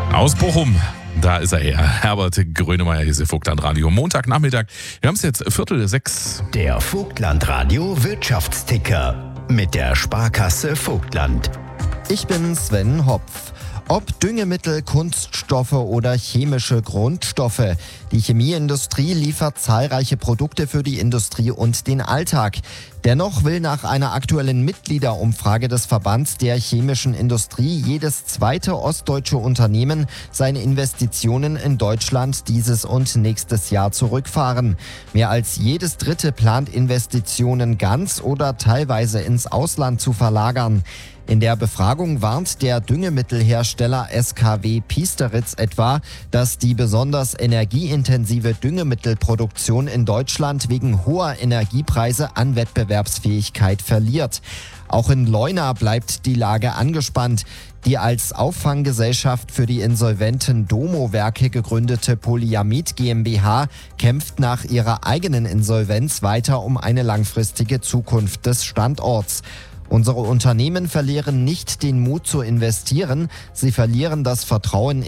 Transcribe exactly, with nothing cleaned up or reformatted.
Aus Bochum, da ist er her. Herbert Grönemeyer, hier ist der Vogtlandradio. Montagnachmittag, wir haben es jetzt Viertel sechs. Der Vogtlandradio Wirtschaftsticker mit der Sparkasse Vogtland. Ich bin Sven Hopf. Ob Düngemittel, Kunststoffe oder chemische Grundstoffe. Die Chemieindustrie liefert zahlreiche Produkte für die Industrie und den Alltag. Dennoch will nach einer aktuellen Mitgliederumfrage des Verbands der chemischen Industrie jedes zweite ostdeutsche Unternehmen seine Investitionen in Deutschland dieses und nächstes Jahr zurückfahren. Mehr als jedes dritte plant Investitionen ganz oder teilweise ins Ausland zu verlagern. In der Befragung warnt der Düngemittelhersteller S K W Piesteritz etwa, dass die besonders energieintensive Düngemittelproduktion in Deutschland wegen hoher Energiepreise an Wettbewerbsfähigkeit verliert. Auch in Leuna bleibt die Lage angespannt. Die als Auffanggesellschaft für die insolventen Domo-Werke gegründete Polyamid GmbH kämpft nach ihrer eigenen Insolvenz weiter um eine langfristige Zukunft des Standorts. Unsere Unternehmen verlieren nicht den Mut zu investieren, sie verlieren das Vertrauen